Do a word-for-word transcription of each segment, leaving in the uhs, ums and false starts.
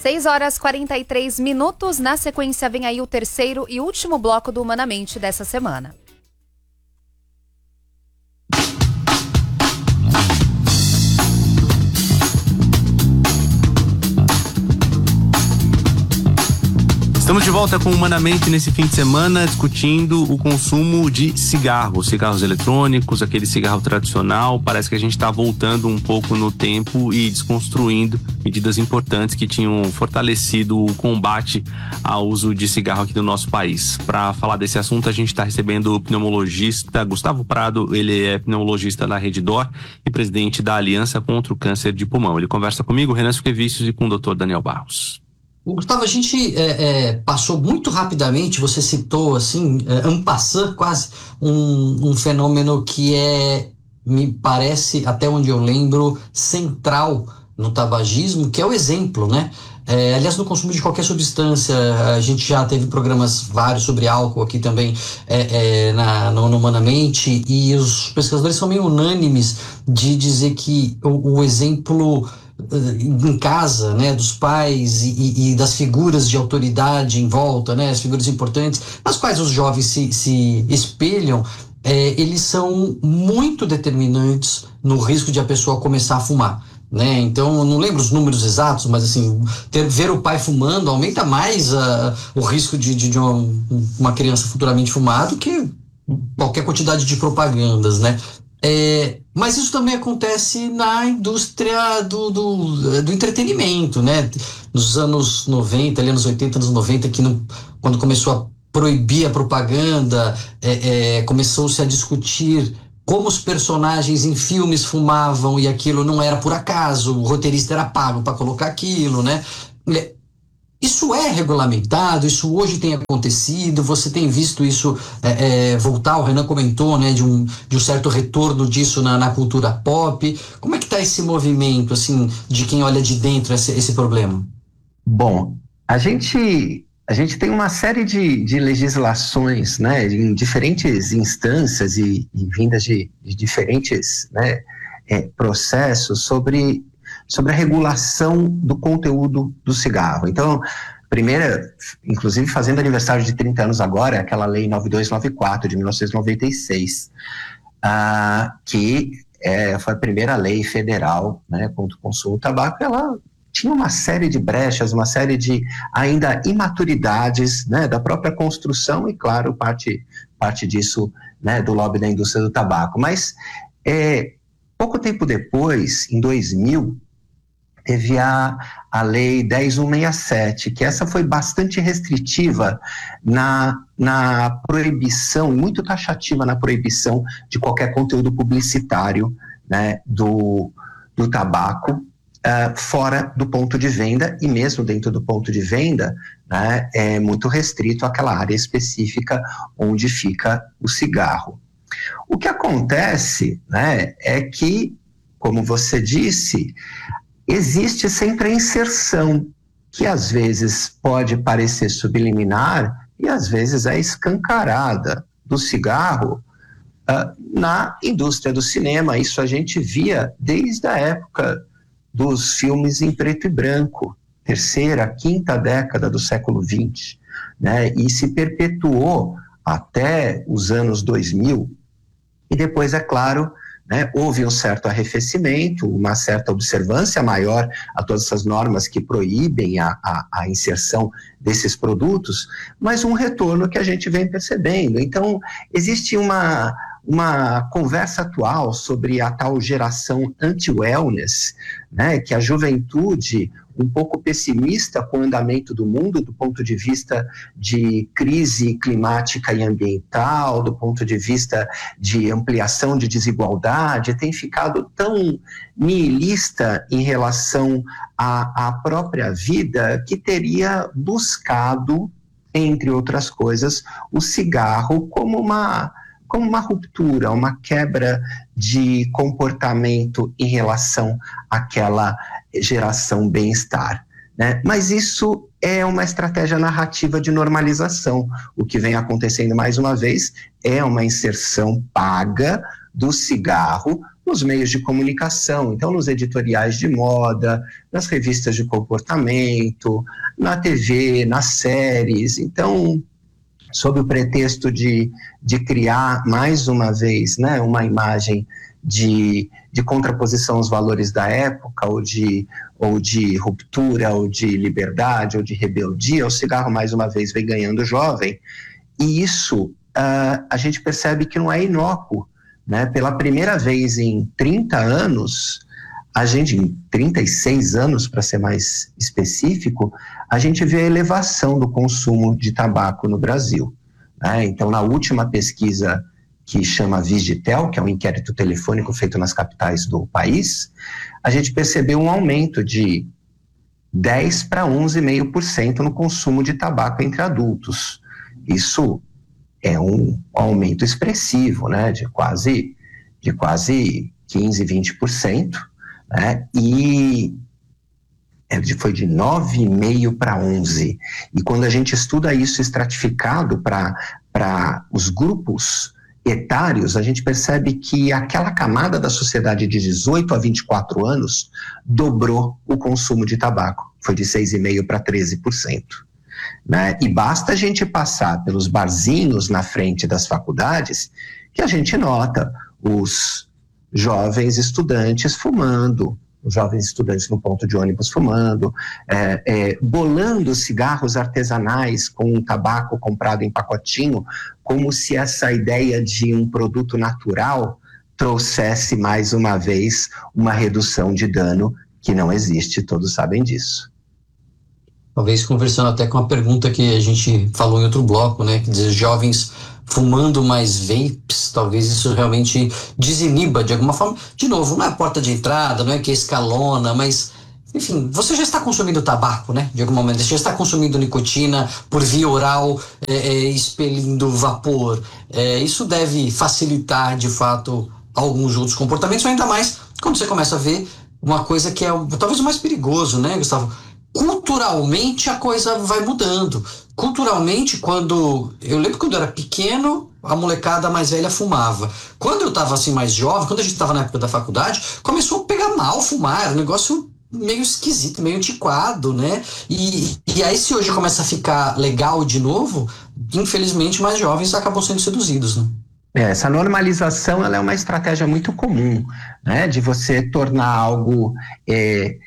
seis horas e quarenta e três minutos. Na sequência vem aí o terceiro e último bloco do Humanamente dessa semana. Estamos de volta com o Humanamente nesse fim de semana, discutindo o consumo de cigarros, cigarros eletrônicos, aquele cigarro tradicional. Parece que a gente está voltando um pouco no tempo e desconstruindo medidas importantes que tinham fortalecido o combate ao uso de cigarro aqui no nosso país. Para falar desse assunto, a gente está recebendo o pneumologista Gustavo Prado. Ele é pneumologista da Rede D O R e presidente da Aliança contra o Câncer de Pulmão. Ele conversa comigo, Renan Suquevicius, e com o doutor Daniel Barros. Gustavo, a gente é, é, passou muito rapidamente, você citou assim, é, en passant quase, um, um fenômeno que é, me parece, até onde eu lembro, central no tabagismo, que é o exemplo, né? É, aliás, no consumo de qualquer substância, a gente já teve programas vários sobre álcool aqui também, é, é, na, no, no Humanamente, e os pesquisadores são meio unânimes de dizer que o, o exemplo em casa, né, dos pais e, e das figuras de autoridade em volta, né, as figuras importantes, nas quais os jovens se, se espelham, é, eles são muito determinantes no risco de a pessoa começar a fumar. Né? Então, eu não lembro os números exatos, mas assim, ter, ver o pai fumando aumenta mais uh, o risco de, de, de uma, uma criança futuramente fumar do que qualquer quantidade de propagandas, né? É, mas isso também acontece na indústria do, do, do entretenimento, né? Nos anos noventa, ali anos oitenta, anos noventa, que no, quando começou a proibir a propaganda, é, é, começou-se a discutir como os personagens em filmes fumavam e aquilo não era por acaso, o roteirista era pago para colocar aquilo, né? Isso é regulamentado, isso hoje tem acontecido, você tem visto isso é, é, voltar, o Renan comentou, né, de um, de um certo retorno disso na, na cultura pop. Como é que está esse movimento, assim, de quem olha de dentro esse, esse problema? Bom, a gente, a gente tem uma série de, de legislações, né, em diferentes instâncias e, e vindas de, de diferentes, né, é, processos sobre... sobre a regulação do conteúdo do cigarro. Então, primeira, inclusive fazendo aniversário de trinta anos agora, é aquela lei nove dois nove quatro de mil novecentos e noventa e seis, uh, que é, foi a primeira lei federal, né, contra o consumo do tabaco. Ela tinha uma série de brechas, uma série de ainda imaturidades, né, da própria construção e, claro, parte, parte disso, né, do lobby da indústria do tabaco. Mas, é, pouco tempo depois, em dois mil, teve a, a lei dez mil cento e sessenta e sete, que essa foi bastante restritiva na, na proibição, muito taxativa na proibição de qualquer conteúdo publicitário, né, do, do tabaco, uh, fora do ponto de venda, e mesmo dentro do ponto de venda, né, é muito restrito àquela área específica onde fica o cigarro. O que acontece, né, é que, como você disse, existe sempre a inserção, que às vezes pode parecer subliminar e às vezes é escancarada, do cigarro uh, na indústria do cinema. Isso a gente via desde a época dos filmes em preto e branco, terceira, quinta década do século vinte, né? E se perpetuou até os anos dois mil, e depois, é claro, né, houve um certo arrefecimento, uma certa observância maior a todas essas normas que proíbem a, a, a inserção desses produtos, mas um retorno que a gente vem percebendo. Então, existe uma, uma conversa atual sobre a tal geração anti-wellness, né, que a juventude, um pouco pessimista com o andamento do mundo, do ponto de vista de crise climática e ambiental, do ponto de vista de ampliação de desigualdade, tem ficado tão nihilista em relação à, à própria vida, que teria buscado, entre outras coisas, o cigarro como uma... como uma ruptura, uma quebra de comportamento em relação àquela geração bem-estar, né? Mas isso é uma estratégia narrativa de normalização. O que vem acontecendo, mais uma vez, é uma inserção paga do cigarro nos meios de comunicação, então nos editoriais de moda, nas revistas de comportamento, na T V, nas séries. Então, sob o pretexto de, de criar, mais uma vez, né, uma imagem de, de contraposição aos valores da época, ou de, ou de ruptura, ou de liberdade, ou de rebeldia, o cigarro, mais uma vez, vem ganhando jovem. E isso uh, a gente percebe que não é inócuo, né? Pela primeira vez em trinta anos, a gente, em trinta e seis anos, para ser mais específico, a gente vê a elevação do consumo de tabaco no Brasil, né? Então, na última pesquisa que chama Vigitel, que é um inquérito telefônico feito nas capitais do país, a gente percebeu um aumento de dez para onze vírgula cinco por cento no consumo de tabaco entre adultos. Isso é um aumento expressivo, né, de quase, de quase quinze, vinte por cento, né, e foi de nove vírgula cinco para onze. E quando a gente estuda isso estratificado para os grupos etários, a gente percebe que aquela camada da sociedade de dezoito a vinte e quatro anos dobrou o consumo de tabaco, foi de seis vírgula cinco para treze por cento. Né? E basta a gente passar pelos barzinhos na frente das faculdades que a gente nota os jovens estudantes fumando, os jovens estudantes no ponto de ônibus fumando, é, é, bolando cigarros artesanais com um tabaco comprado em pacotinho, como se essa ideia de um produto natural trouxesse mais uma vez uma redução de dano que não existe, todos sabem disso. Talvez conversando até com a pergunta que a gente falou em outro bloco, né, que diz jovens fumando mais vapes, talvez isso realmente desiniba de alguma forma. De novo, não é a porta de entrada, não é que escalona, mas, enfim, você já está consumindo tabaco, né, de algum momento, você já está consumindo nicotina por via oral, é, é, expelindo vapor. É, isso deve facilitar, de fato, alguns outros comportamentos, ainda mais quando você começa a ver uma coisa que é talvez o mais perigoso, né, Gustavo? Culturalmente a coisa vai mudando. Culturalmente, quando... Eu lembro quando eu era pequeno, a molecada mais velha fumava. Quando eu estava assim mais jovem, quando a gente estava na época da faculdade, começou a pegar mal fumar, era um negócio meio esquisito, meio antiquado, né? E, e aí se hoje começa a ficar legal de novo, infelizmente mais jovens acabam sendo seduzidos, né? Essa normalização, ela é uma estratégia muito comum, né? De você tornar algo... É...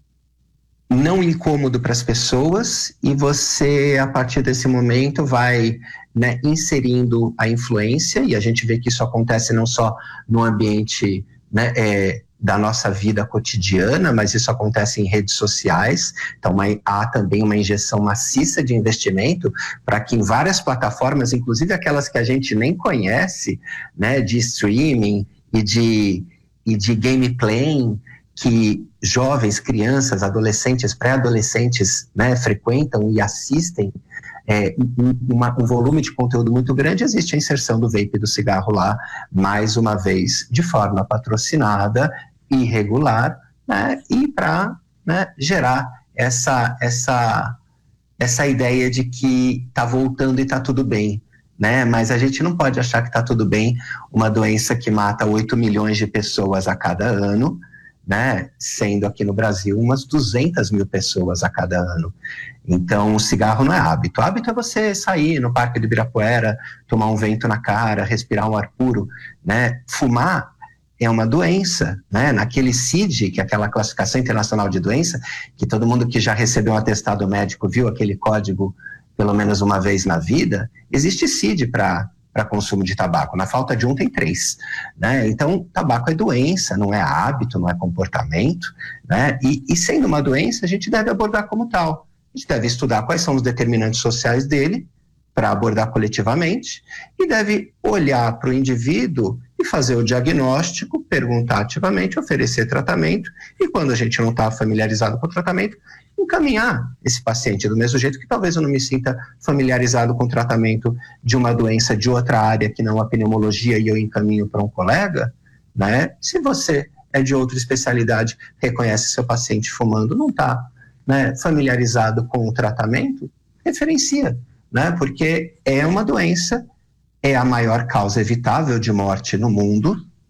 não incômodo para as pessoas, e você, a partir desse momento, vai, né, inserindo a influência, e a gente vê que isso acontece não só no ambiente, né, é, da nossa vida cotidiana, mas isso acontece em redes sociais. Então uma, há também uma injeção maciça de investimento para que em várias plataformas, inclusive aquelas que a gente nem conhece, né, de streaming e de, e de gameplay, que jovens, crianças, adolescentes, pré-adolescentes, né, frequentam e assistem, é, uma, um volume de conteúdo muito grande, existe a inserção do vape e do cigarro lá, mais uma vez, de forma patrocinada, irregular, né, e para, né, gerar essa, essa, essa ideia de que está voltando e está tudo bem. Né? Mas a gente não pode achar que está tudo bem uma doença que mata oito milhões de pessoas a cada ano, né, sendo aqui no Brasil umas duzentas mil pessoas a cada ano. Então o cigarro não é hábito. O hábito é você sair no Parque do Ibirapuera, tomar um vento na cara, respirar um ar puro, né? Fumar é uma doença, né? Naquele C I D, que é aquela classificação internacional de doença, que todo mundo que já recebeu um atestado médico viu aquele código pelo menos uma vez na vida, existe C I D para para consumo de tabaco. Na falta de um tem três, né? Então, tabaco é doença, não é hábito, não é comportamento, né? E, e sendo uma doença, a gente deve abordar como tal. A gente deve estudar quais são os determinantes sociais dele para abordar coletivamente e deve olhar para o indivíduo e fazer o diagnóstico, perguntar ativamente, oferecer tratamento e quando a gente não está familiarizado com o tratamento, encaminhar esse paciente, do mesmo jeito que talvez eu não me sinta familiarizado com o tratamento de uma doença de outra área que não a pneumologia e eu encaminho para um colega, né? Se você é de outra especialidade, reconhece seu paciente fumando, não está, né, familiarizado com o tratamento, referencia, né? Porque é uma doença, é a maior causa evitável de morte no mundo,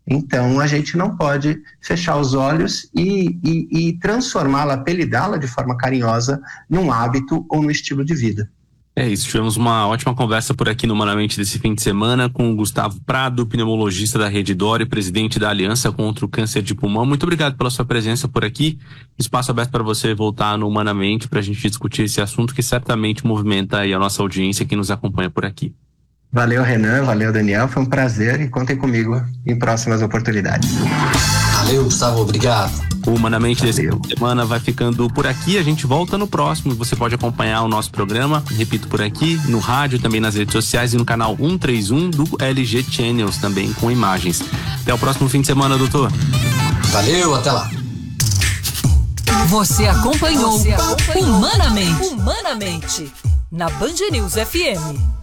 Então a gente não pode fechar os olhos e, e, e transformá-la, apelidá-la de forma carinhosa num hábito ou no estilo de vida. É isso, tivemos uma ótima conversa por aqui no Humanamente desse fim de semana com o Gustavo Prado, pneumologista da Rede Doro e presidente da Aliança contra o Câncer de Pulmão. Muito obrigado pela sua presença por aqui. Espaço aberto para você voltar no Humanamente para a gente discutir esse assunto que certamente movimenta aí a nossa audiência que nos acompanha por aqui. Valeu, Renan, valeu, Daniel, foi um prazer e contem comigo em próximas oportunidades. Valeu, Gustavo, obrigado. O Humanamente desse fim de semana vai ficando por aqui, a gente volta no próximo. Você pode acompanhar o nosso programa, repito, por aqui, no rádio, também nas redes sociais e no canal cento e trinta e um do L G Channels, também com imagens. Até o próximo fim de semana, doutor. Valeu, até lá. Você acompanhou, Você acompanhou Humanamente, Humanamente na Band News F M.